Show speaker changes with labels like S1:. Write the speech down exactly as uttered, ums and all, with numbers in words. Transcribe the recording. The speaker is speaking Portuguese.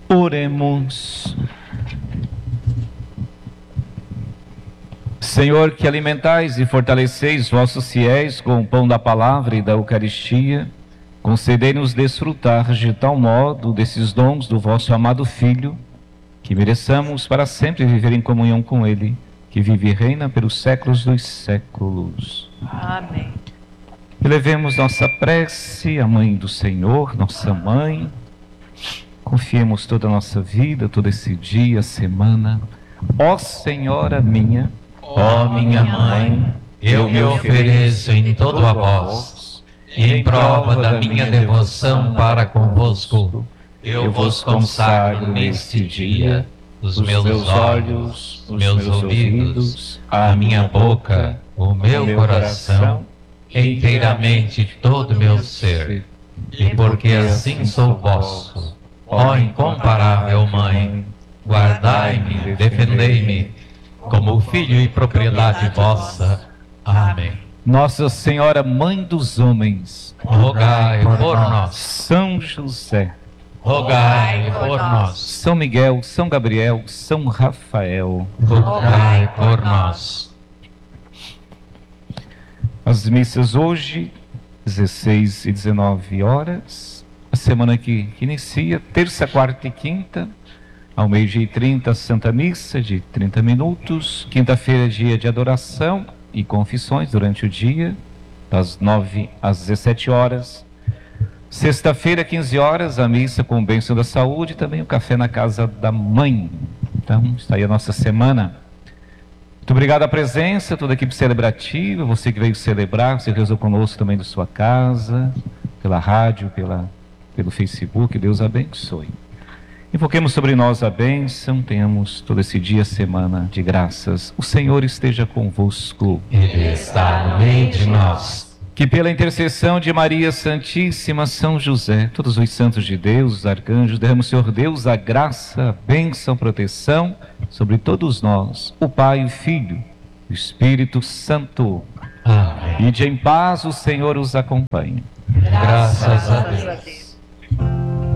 S1: Oremos. Senhor, que alimentais e fortaleceis vossos fiéis com o pão da palavra e da Eucaristia, concedei-nos desfrutar de tal modo desses dons do vosso amado Filho, que mereçamos para sempre viver em comunhão com Ele, que vive e reina pelos séculos dos séculos.
S2: Amém.
S1: Elevemos nossa prece à Mãe do Senhor, nossa Mãe. Confiemos toda a nossa vida, todo esse dia, semana. Ó Senhora minha,
S3: ó minha Mãe, eu me ofereço em todo a vós, e em prova da minha devoção para convosco, eu vos consagro neste dia os meus olhos, os meus ouvidos, a minha boca, o meu coração, inteiramente todo o meu ser. E porque assim sou vosso, ó incomparável Mãe, guardai-me, defendei-me, como filho e propriedade vossa. Amém.
S1: Nossa Senhora, Mãe dos homens,
S3: rogai por nós.
S1: São José,
S3: rogai por nós.
S1: São Miguel, São Gabriel, São Rafael,
S3: rogai por nós.
S1: As missas hoje, dezesseis e dezenove horas. A semana que, que inicia, terça, quarta e quinta, ao meio-dia e trinta, Santa Missa de trinta minutos. Quinta-feira, dia de adoração e confissões durante o dia, das nove às dezessete horas. Sexta-feira, quinze horas, a missa com bênção da saúde e também o café na casa da mãe. Então, está aí a nossa semana. Muito obrigado à presença, toda a equipe celebrativa, você que veio celebrar, você que rezou conosco também da sua casa, pela rádio, pela, pelo Facebook, Deus abençoe. Invoquemos sobre nós a bênção, tenhamos todo esse dia, semana de graças. O Senhor esteja convosco.
S3: Ele está no meio de nós.
S1: Que pela intercessão de Maria Santíssima, São José, todos os santos de Deus, os arcanjos, derrame o Senhor Deus a graça, a bênção, proteção sobre todos nós, o Pai, o Filho, o Espírito Santo.
S3: Amém.
S1: E de em paz o Senhor os acompanhe.
S3: Graças a Deus.